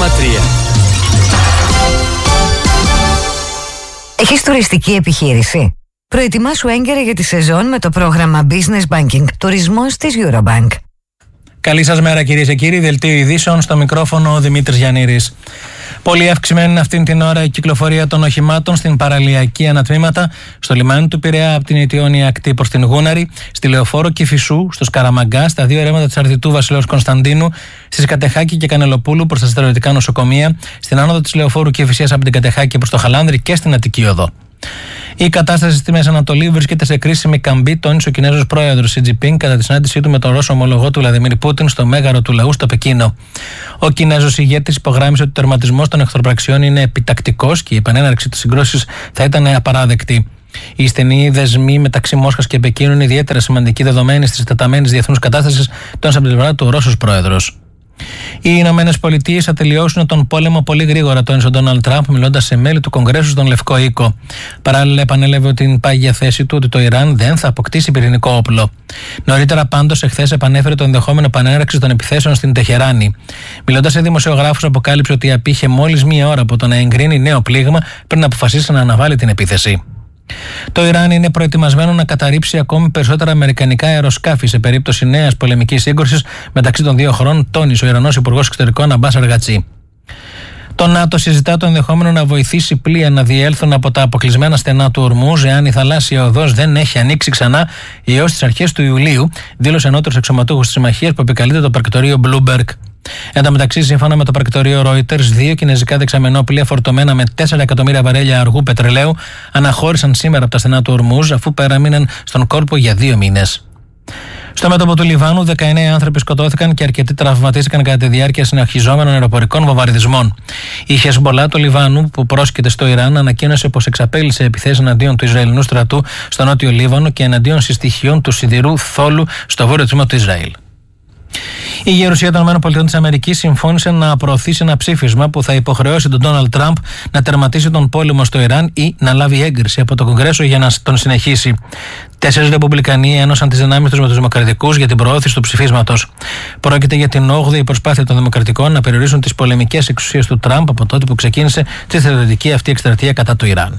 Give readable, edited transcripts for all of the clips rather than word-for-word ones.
Έχεις τουριστική επιχείρηση? Προετοιμάσου έγκαιρα για τη σεζόν με το πρόγραμμα Business Banking Τουρισμός της Eurobank. Καλή σας μέρα κυρίες και κύριοι, δελτίο ειδήσεων, στο μικρόφωνο ο Δημήτρης Γιαννήρης. Πολύ αυξημένη είναι αυτήν την ώρα η κυκλοφορία των οχημάτων στην παραλιακή ανατμήματα, στο λιμάνι του Πειραιά από την Αιτιόνια ακτή προς την Γούναρη, στη Λεωφόρο Κηφισού, στο Σκαραμαγκά, στα δύο ρεύματα της Αρδιτού Βασιλέως Κωνσταντίνου, στις Κατεχάκη και Κανελοπούλου προς τα στερεωτικά νοσοκομεία, στην άνοδο της Λεωφόρου Κηφισίας από την Κατεχάκη προς το Χαλάνδρη και στην Αττική Οδό. Η κατάσταση στη Μέση Ανατολή βρίσκεται σε κρίσιμη καμπή, τόνισε ο Κινέζος πρόεδρος Σι Τζινπίνγκ κατά τη συνάντησή του με τον Ρώσο ομολογό του Βλαντιμίρ Πούτιν στο μέγαρο του λαού στο Πεκίνο. Ο Κινέζος ηγέτης υπογράμμισε ότι ο τερματισμός των εχθροπραξιών είναι επιτακτικός και η επανέναρξη της συγκρούσης θα ήταν απαράδεκτη. Οι στενοί δεσμοί μεταξύ Μόσχας και Πεκίνου είναι ιδιαίτερα σημαντικοί δεδομένης της τεταμένης διεθνούς κατάστασης, τόνισε από την πλευρά του ο Ρώσος πρόεδρος. Οι Ηνωμένες Πολιτείες θα τελειώσουν τον πόλεμο πολύ γρήγορα, τόνισε ο Ντόναλντ Τραμπ, μιλώντας σε μέλη του Κογκρέσου στον Λευκό Οίκο. Παράλληλα, επανέλαβε την πάγια θέση του ότι το Ιράν δεν θα αποκτήσει πυρηνικό όπλο. Νωρίτερα, πάντως, εχθές επανέφερε το ενδεχόμενο επανέναρξη των επιθέσεων στην Τεχεράνη. Μιλώντας σε δημοσιογράφους, αποκάλυψε ότι απήχε μόλις μία ώρα από το να εγκρίνει νέο πλήγμα πριν αποφασίσει να αναβάλει την επίθεση. Το Ιράν είναι προετοιμασμένο να καταρρίψει ακόμη περισσότερα αμερικανικά αεροσκάφη σε περίπτωση νέας πολεμικής σύγκρουσης μεταξύ των δύο χωρών, τόνισε ο Ιρανός Υπουργός Εξωτερικών Αμπάς Αργατσί. Το ΝΑΤΟ συζητά το ενδεχόμενο να βοηθήσει πλοία να διέλθουν από τα αποκλεισμένα στενά του Ορμούζ εάν η θαλάσσια οδός δεν έχει ανοίξει ξανά έως τις αρχές του Ιουλίου, δήλωσε ενώτερος αξιωματούχος της συμμαχίας που επικαλείται το πρακτορείο Bloomberg. Εν τω μεταξύ, σύμφωνα με το πρακτορείο Reuters, δύο κινέζικα δεξαμενόπλοια φορτωμένα με 4 εκατομμύρια βαρέλια αργού πετρελαίου αναχώρησαν σήμερα από τα στενά του Ορμούζ, αφού παραμείναν στον κόλπο για 2 μήνες. Στο μέτωπο του Λιβάνου, 19 άνθρωποι σκοτώθηκαν και αρκετοί τραυματίστηκαν κατά τη διάρκεια συνεχιζόμενων αεροπορικών βομβαρδισμών. Η Χεσμπολά του Λιβάνου, που πρόσκειται στο Ιράν, ανακοίνωσε πως εξαπέλυσε επιθέσεις εναντίον του Ισραηλινού στρατού στο νότιο Λίβανο και εναντίον συστοιχειών του σιδηρού θόλου στο βόρειο τμήμα του Ισραήλ. Η Γερουσία των ΗΠΑ συμφώνησε να προωθήσει ένα ψήφισμα που θα υποχρεώσει τον Ντόναλντ Τραμπ να τερματίσει τον πόλεμο στο Ιράν ή να λάβει έγκριση από το Κογκρέσο για να τον συνεχίσει. 4 Ρεπουμπλικανοί ένωσαν τις δυνάμεις τους με τους Δημοκρατικούς για την προώθηση του ψηφίσματος. Πρόκειται για την 8η προσπάθεια των Δημοκρατικών να περιορίσουν τις πολεμικές εξουσίες του Τραμπ από τότε που ξεκίνησε τη στρατιωτική αυτή εκστρατεία κατά του Ιράν.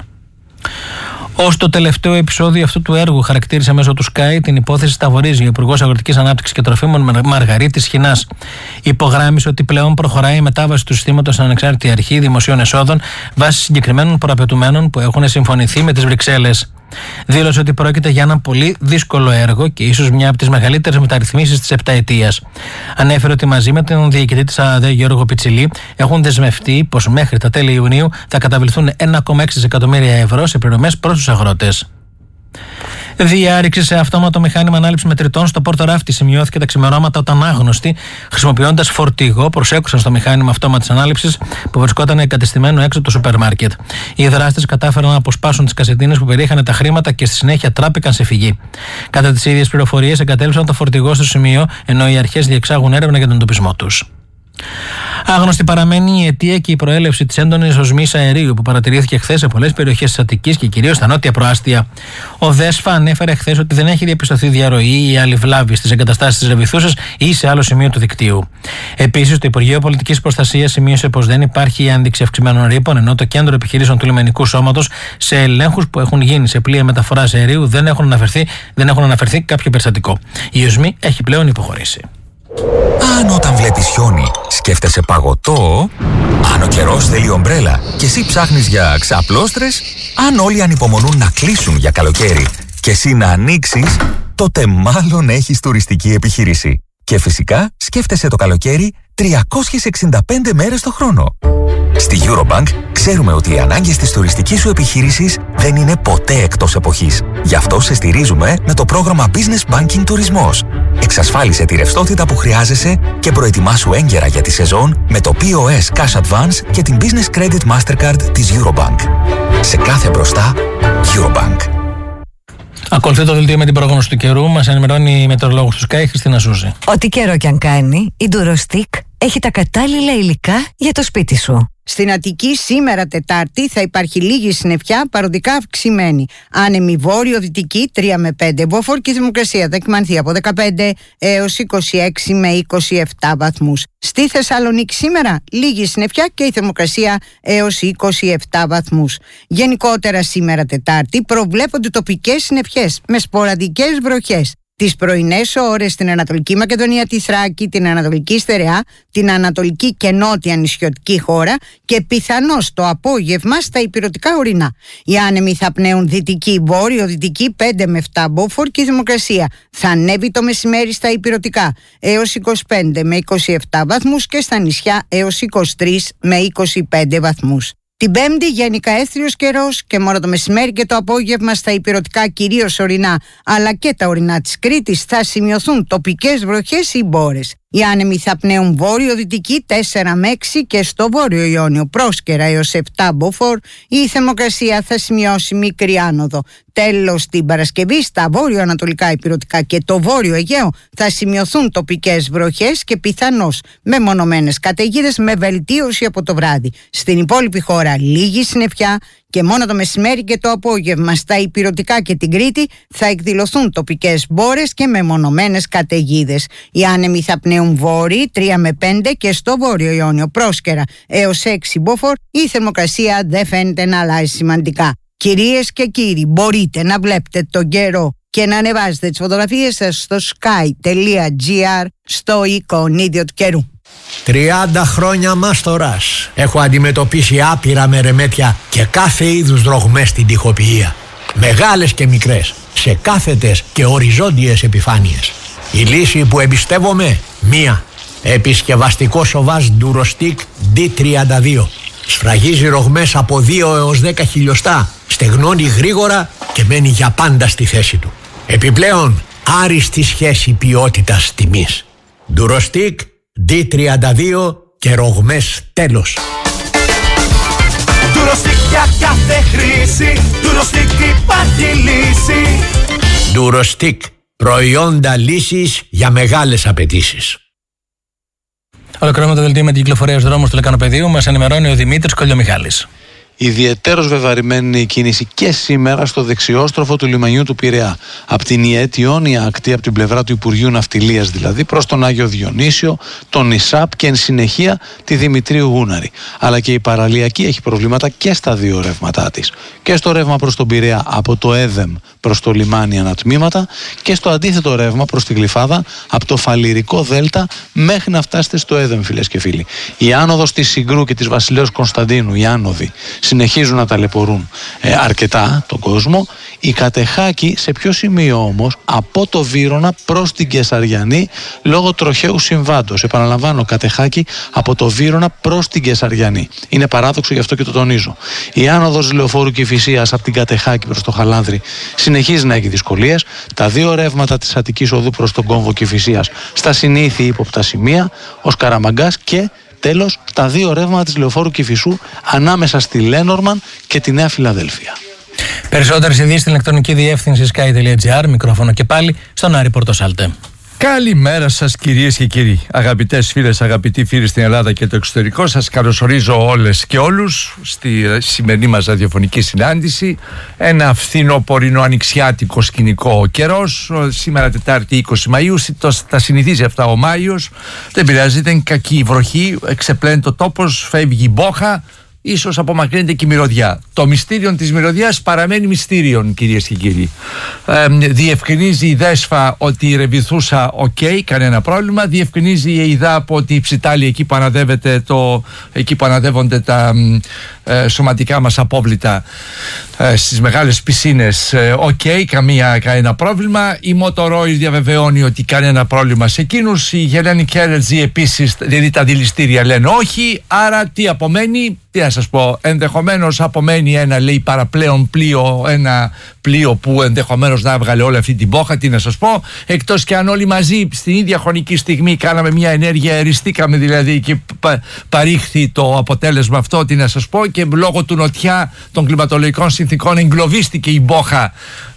Ως το τελευταίο επεισόδιο αυτού του έργου χαρακτήρισε μέσω του Sky την υπόθεση Σταβορίζη ο Υπουργός Αγροτικής Ανάπτυξης και Τροφίμων Μαργαρίτης Χινάς. Υπογράμμισε ότι πλέον προχωράει η μετάβαση του συστήματος στην ανεξάρτητη αρχή δημοσίων εσόδων βάσει συγκεκριμένων προαπαιτουμένων που έχουν συμφωνηθεί με τις Βρυξέλλες. Δήλωσε ότι πρόκειται για ένα πολύ δύσκολο έργο και ίσως μια από τις μεγαλύτερες μεταρρυθμίσεις της επταετίας. Ανέφερε ότι μαζί με τον διοικητή της ΑΔΕ Γιώργο Πιτσιλή έχουν δεσμευτεί πως μέχρι τα τέλη Ιουνίου θα καταβληθούν 1,6 δισεκατομμύρια ευρώ σε πληρωμές προς τους αγρότες. Διάρρηξη σε αυτόματο μηχάνημα ανάληψης μετρητών στο Πόρτο Ράφτη σημειώθηκε τα ξημερώματα όταν άγνωστοι, χρησιμοποιώντας φορτηγό, προσέκρουσαν στο μηχάνημα αυτόματης ανάληψης που βρισκόταν εγκατεστημένο έξω από το σούπερ μάρκετ. Οι δράστες κατάφεραν να αποσπάσουν τις κασετίνες που περιείχαν τα χρήματα και στη συνέχεια τράπηκαν σε φυγή. Κατά τις ίδιες πληροφορίες, εγκατέλειψαν το φορτηγό στο σημείο, ενώ οι αρχές διεξάγουν έρευνα για τον εντοπισμό τους. Άγνωστη παραμένει η αιτία και η προέλευση της έντονης οσμής αερίου που παρατηρήθηκε χθες σε πολλές περιοχές της Αττικής και κυρίως στα νότια προάστια. Ο ΔΕΣΦΑ ανέφερε χθες ότι δεν έχει διαπιστωθεί διαρροή ή άλλη βλάβη στις εγκαταστάσεις της Ρεβιθούσας ή σε άλλο σημείο του δικτύου. Επίσης, το Υπουργείο Πολιτικής Προστασίας σημείωσε πως δεν υπάρχει ένδειξη αυξημένων ρήπων, ενώ το Κέντρο Επιχειρήσεων του Λιμενικού Σώματος σε ελέγχους που έχουν γίνει σε πλοία μεταφοράς αερίου δεν έχουν αναφερθεί κάποιο περιστατικό. Η οσμή έχει πλέον υποχωρήσει. Αν όταν βλέπεις χιόνι σκέφτεσαι παγωτό, αν ο καιρός θέλει ομπρέλα και εσύ ψάχνεις για ξαπλώστρες, αν όλοι ανυπομονούν να κλείσουν για καλοκαίρι και εσύ να ανοίξεις, τότε μάλλον έχεις τουριστική επιχείρηση. Και φυσικά σκέφτεσαι το καλοκαίρι 365 μέρες το χρόνο. Στη Eurobank ξέρουμε ότι οι ανάγκες της τουριστικής σου επιχείρησης δεν είναι ποτέ εκτός εποχής. Γι' αυτό σε στηρίζουμε με το πρόγραμμα Business Banking Τουρισμός. Εξασφάλισε τη ρευστότητα που χρειάζεσαι και προετοιμάσου έγκαιρα για τη σεζόν με το POS Cash Advance και την Business Credit Mastercard της Eurobank. Σε κάθε μπροστά, Eurobank. Ακολουθεί το δελτίο με την πρόγνωση του καιρού. Μας ενημερώνει η μετεωρολόγος του Sky, Χριστίνα Σούζη. Ό,τι καιρό κι αν κάνει, η Durostick έχει τα κατάλληλα υλικά για το σπίτι σου. Στην Αττική σήμερα Τετάρτη θα υπάρχει λίγη συννεφιά, παροδικά αυξημένη. Άνεμη βόρειο-δυτική 3 με 5 μποφόρ και η θερμοκρασία θα εκμανθεί από 15 έως 26 με 27 βαθμούς. Στη Θεσσαλονίκη σήμερα λίγη συννεφιά και η θερμοκρασία έως 27 βαθμούς. Γενικότερα σήμερα Τετάρτη προβλέπονται τοπικές συννεφιές με σποραδικές βροχές. Τις πρωινές ώρες στην Ανατολική Μακεδονία, τη Θράκη, την Ανατολική Στερεά, την Ανατολική και Νότια νησιωτική χώρα και πιθανώς το απόγευμα στα ηπειρωτικά ορεινά. Οι άνεμοι θα πνέουν δυτική, βόρειο-δυτική 5 με 7 μποφόρ και η θερμοκρασία θα ανέβει το μεσημέρι στα ηπειρωτικά έως 25 με 27 βαθμούς και στα νησιά έως 23 με 25 βαθμούς. Την Πέμπτη γενικά έθριος καιρός και μόνο το μεσημέρι και το απόγευμα στα ηπειρωτικά κυρίως ορεινά αλλά και τα ορεινά της Κρήτης θα σημειωθούν τοπικές βροχές ή μπόρες. Οι άνεμοι θα πνέουν βόρειο-δυτική 4 με 6 και στο βόρειο Ιόνιο πρόσκαιρα έως 7 μποφόρ. Η θερμοκρασία θα σημειώσει μικρή άνοδο. Τέλος, την Παρασκευή στα βόρειο-ανατολικά ηπειρωτικά και το βόρειο Αιγαίο θα σημειωθούν τοπικές βροχές και πιθανώς μεμονωμένες καταιγίδες με βελτίωση από το βράδυ. Στην υπόλοιπη χώρα λίγη συννεφιά και μόνο το μεσημέρι και το απόγευμα στα ηπειρωτικά και την Κρήτη θα εκδηλωθούν τοπικές μπόρες και μεμονωμένες καταιγίδες. Οι άνεμοι θα πνέουν βόρειοι 3 με 5 και στο βόρειο Ιόνιο πρόσκαιρα έως 6 μποφόρ. Η θερμοκρασία δεν φαίνεται να αλλάζει σημαντικά. Κυρίες και κύριοι, μπορείτε να βλέπετε τον καιρό και να ανεβάζετε τις φωτογραφίες σας στο sky.gr στο εικονίδιο του καιρού. 30 χρόνια μάστορας. Έχω αντιμετωπίσει άπειρα μερεμέτια και κάθε είδους δρογμές στην τοιχοποιία. Μεγάλες και μικρές, σε κάθετες και οριζόντιες επιφάνειες. Η λύση που εμπιστεύομαι, μία. Επισκευαστικό σοβάζ Durostic D32. Σφραγίζει ρογμές από 2 έως 10 χιλιοστά, στεγνώνει γρήγορα και μένει για πάντα στη θέση του. Επιπλέον, άριστη σχέση ποιότητας τιμής. Durostic D32 και ρογμές τέλος. Durostic για κάθε χρήση, Durostic υπάρχει λύση. Durostic, προϊόντα λύσης για μεγάλες απαιτήσεις. Ολοκληρώνουμε το δελτίο με την κυκλοφορία στους δρόμους του Λεκανοπεδίου. Μας ενημερώνει ο Δημήτρης Κολιομιχάλης. Ιδιαιτέρως βεβαρημένη η κίνηση και σήμερα στο δεξιόστροφο του λιμανιού του Πειραιά. Από την Ιαιτιόνια ακτή, από την πλευρά του Υπουργείου Ναυτιλίας δηλαδή, προς τον Άγιο Διονύσιο, τον Ισάπ και εν συνεχεία τη Δημητρίου Γούναρη. Αλλά και η παραλιακή έχει προβλήματα και στα δύο ρεύματά της. Και στο ρεύμα προς τον Πειραιά από το Έδεμ προς το λιμάνι ανατμήματα και στο αντίθετο ρεύμα προς τη Γλυφάδα από το Φαλιρικό Δέλτα μέχρι να φτάσετε στο Έδεμ, φίλες και φίλοι. Η άνοδος της Συγκρού και της Βασιλέως Κωνσταντίνου, οι άνοδοι, συνεχίζουν να ταλαιπωρούν αρκετά τον κόσμο. Η Κατεχάκη σε ποιο σημείο όμως? Από το Βύρωνα προς την Κεσαριανή λόγω τροχαίου συμβάντος. Επαναλαμβάνω, Κατεχάκη από το Βύρωνα προς την Κεσαριανή. Είναι παράδοξο, γι' αυτό και το τονίζω. Η άνοδος Λεωφόρου Κηφισίας από την Κατεχάκη προς το Χαλάνδρη συνεχίζει να έχει δυσκολίες. Τα δύο ρεύματα της Αττικής Οδού προς τον κόμβο Κηφισίας στα συνήθη ύποπτα σημεία, ο Σκαραμαγκάς και τέλος, τα δύο ρεύματα της Λεωφόρου Κηφισού ανάμεσα στη Λένορμαν και τη Νέα Φιλαδέλφια. Περισσότερες ειδήσεις στην ηλεκτρονική διεύθυνση sky.gr, μικρόφωνο και πάλι στον Άρη Πορτοσάλτε. Καλημέρα σας κυρίες και κύριοι, αγαπητές φίλες, αγαπητοί φίλοι στην Ελλάδα και το εξωτερικό. Σας καλωσορίζω όλες και όλους στη σημερινή μας ραδιοφωνική συνάντηση. Ένα φθινοπορεινό ανοιξιάτικο σκηνικό καιρός. Σήμερα Τετάρτη 20 Μαΐου, τα συνηθίζει αυτά ο Μάιος. Δεν πειράζει, δεν είναι κακή η βροχή, εξεπλένει το τόπος, φεύγει η μπόχα. Ίσως απομακρύνεται και η μυρωδιά. Το μυστήριο της μυρωδιάς παραμένει μυστήριον, κυρίες και κύριοι. Διευκρινίζει η ΔΕΣΦΑ ότι η Ρεβιθούσα κανένα πρόβλημα. Διευκρινίζει η ΕΙΔΑΠ ότι η Ψιτάλη, εκεί που αναδεύονται τα σωματικά μας απόβλητα στις μεγάλες πισίνες, κανένα πρόβλημα. Η Motoroid διαβεβαιώνει ότι κανένα πρόβλημα σε εκείνους. Η Hellenic Energy επίσης, δηλαδή τα δηληστήρια λένε όχι. Άρα τι απομένει? Τι να σας πω, ενδεχομένως απομένει ένα, λέει, παραπλέον πλοίο, ένα πλοίο που ενδεχομένως να έβγαλε όλη αυτή την μπόχα. Τι να σας πω, εκτός και αν όλοι μαζί στην ίδια χρονική στιγμή κάναμε μια ενέργεια, εριστήκαμε δηλαδή και παρήχθη το αποτέλεσμα αυτό. Τι να σας πω, και λόγω του νοτιά των κλιματολογικών συνθήκων εγκλωβίστηκε η μπόχα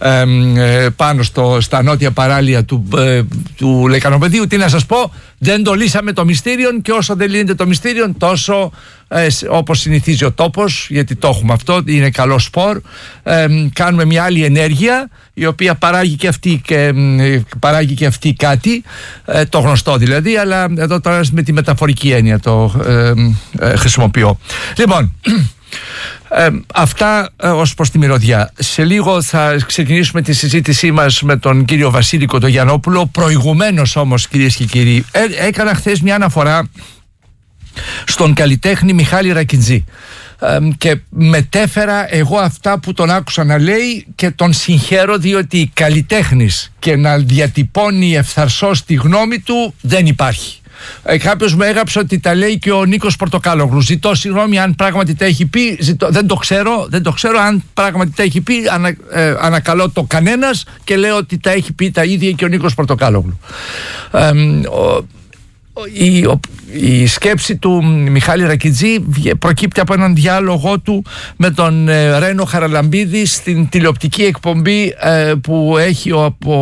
πάνω στα νότια παράλια του Λεκανοπεδίου. Τι να σας πω, δεν το λύσαμε το μυστήριο, και όσο δεν λύνεται το μυστήριο, τόσο όπως συνηθίζει ο τόπος, γιατί το έχουμε αυτό, είναι καλό σπορ. Κάνουμε μια άλλη ενέργεια η οποία παράγει και αυτή κάτι, το γνωστό δηλαδή, αλλά εδώ τώρα με τη μεταφορική έννοια το χρησιμοποιώ. Λοιπόν, αυτά ως προς τη μυρωδιά. Σε λίγο θα ξεκινήσουμε τη συζήτησή μας με τον κύριο Βασίλη Κοντογιαννόπουλο. Προηγουμένως όμως, κυρίες και κύριοι, έκανα χθες μια αναφορά στον καλλιτέχνη Μιχάλη Ρακιτζή και μετέφερα εγώ αυτά που τον άκουσα να λέει και τον συγχαίρω, διότι καλλιτέχνης και να διατυπώνει ευθαρσώς τη γνώμη του δεν υπάρχει. Κάποιος μου έγραψε ότι τα λέει και ο Νίκος Πορτοκάλογλου. Ζητώ συγγνώμη αν πράγματι τα έχει πει, δεν το ξέρω αν πράγματι τα έχει πει, ανακαλώ το κανένας και λέω ότι τα έχει πει τα ίδια και ο Νίκος Πορτοκάλογλου. Η σκέψη του Μιχάλη Ρακιτζή προκύπτει από έναν διάλογό του με τον Ρένο Χαραλαμπίδη στην τηλεοπτική εκπομπή που έχει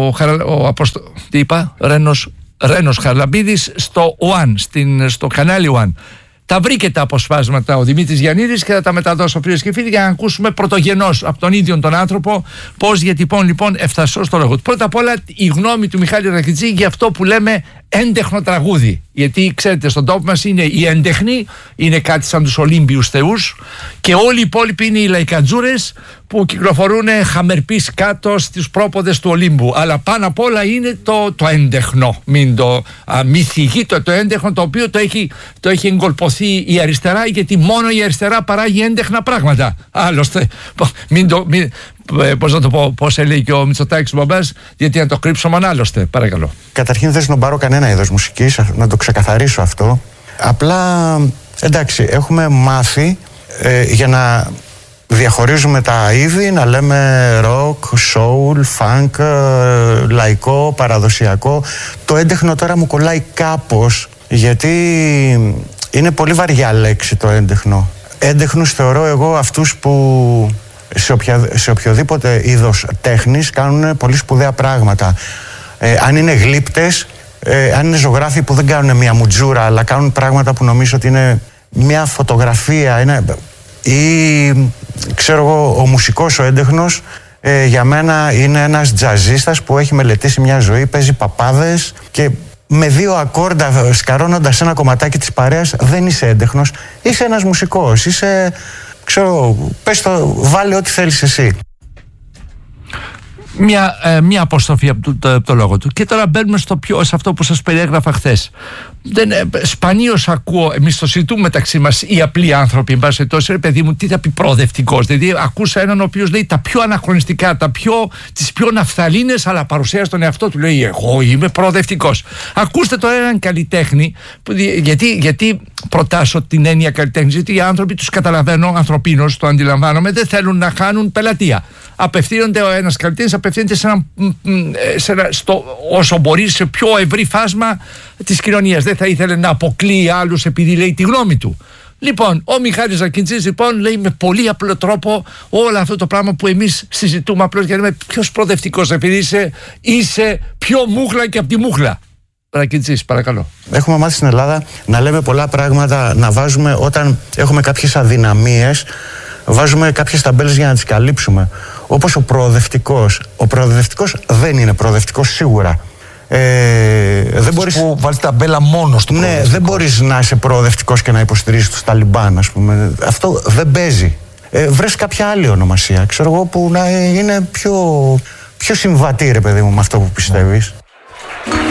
Ρένος Χαραλαμπίδης στο στο κανάλι One. Τα βρήκε τα αποσπάσματα ο Δημήτρης Γιαννίδης και θα τα μεταδώσω, φίλες και φίλοι, για να ακούσουμε πρωτογενώς από τον ίδιο τον άνθρωπο πώς διατυπώνει λοιπόν ευθαρσώς το λόγο του. Πρώτα απ' όλα η γνώμη του Μιχάλη Ρακιτζή για αυτό που λέμε έντεχνο τραγούδι. Γιατί ξέρετε, στον τόπο μας είναι οι έντεχνοι, είναι κάτι σαν τους Ολύμπιους θεούς, και όλοι οι υπόλοιποι είναι οι λαϊκατζούρες που κυκλοφορούν χαμερπείς κάτω στους πρόποδες του Ολύμπου. Αλλά πάνω απ' όλα είναι το έντεχνο. Μη θυγείτε το έντεχνο, το οποίο το έχει εγκολποθεί η αριστερά, γιατί μόνο η αριστερά παράγει έντεχνα πράγματα. Άλλωστε, πώς να το πω, πώς έλεγε και ο Μητσοτάκης Μπαμπάς, γιατί να το κρύψω μόνο άλλωστε. Παρακαλώ. Καταρχήν δεν συνομπάρω κανένα είδος μουσικής, να το ξεκαθαρίσω αυτό. Απλά, εντάξει, έχουμε μάθει για να διαχωρίζουμε τα είδη, να λέμε rock, soul, funk, λαϊκό, παραδοσιακό. Το έντεχνο τώρα μου κολλάει κάπως, γιατί είναι πολύ βαριά λέξη το έντεχνο. Έντεχνους θεωρώ εγώ αυτούς που σε οποιοδήποτε είδος τέχνης κάνουν πολύ σπουδαία πράγματα. Αν είναι γλύπτες, αν είναι ζωγράφοι που δεν κάνουν μια μουτζούρα, αλλά κάνουν πράγματα που νομίζω ότι είναι μια φωτογραφία, ή ξέρω εγώ, ο μουσικός, ο έντεχνος, για μένα είναι ένας τζαζίστας που έχει μελετήσει μια ζωή, παίζει παπάδες και με 2 ακόρντα σκαρώνοντας ένα κομματάκι της παρέας δεν είσαι έντεχνος, είσαι ένας μουσικός, είσαι, ξέρω, πες το, βάλε ό,τι θέλεις εσύ. Μια αποστροφή από το λόγο του. Και τώρα μπαίνουμε σε αυτό που σας περιέγραφα χθες. Σπανίως ακούω, εμείς το συζητούμε μεταξύ μας οι απλοί άνθρωποι, εν πάση περιπτώσει, ρε παιδί μου, τι θα πει προοδευτικός. Δηλαδή, ακούσα έναν ο οποίος λέει τα πιο αναχρονιστικά, τις πιο ναφθαλίνες, αλλά παρουσιάζει τον εαυτό του. Λέει, εγώ είμαι προοδευτικός. Ακούστε τώρα έναν καλλιτέχνη, γιατί προτάσω την έννοια καλλιτέχνη, γιατί οι άνθρωποι τους καταλαβαίνω, ανθρωπίνως το αντιλαμβάνομαι, δεν θέλουν να χάνουν πελατεία. Απευθύνονται, ο ένας καλλιτέχνης απευθύνεται όσο μπορεί σε πιο ευρύ φάσμα της κοινωνίας. Δεν θα ήθελε να αποκλείει άλλους επειδή λέει τη γνώμη του. Λοιπόν, ο Μιχάλης Ρακιτζής λοιπόν λέει με πολύ απλό τρόπο όλο αυτό το πράγμα που εμείς συζητούμε απλώς για να λέμε ποιος προοδευτικός, επειδή είσαι πιο μούχλα και από τη μούχλα. Ρακιτζής, παρακαλώ. Έχουμε μάθει στην Ελλάδα να λέμε πολλά πράγματα, να βάζουμε όταν έχουμε κάποιες αδυναμίες, βάζουμε κάποιες ταμπέλες για να τις καλύψουμε. Όπως ο προοδευτικός. Ο προοδευτικός δεν είναι προοδευτικός σίγουρα. Δεν μπορείς... που βάλεις ταμπέλα μόνος του. Ναι, δεν μπορείς να είσαι προοδευτικός και να υποστηρίζεις τους Ταλιμπάν, ας πούμε. Αυτό δεν παίζει. Βρες κάποια άλλη ονομασία, ξέρω εγώ, που να είναι πιο συμβατή, ρε παιδί μου, με αυτό που πιστεύεις.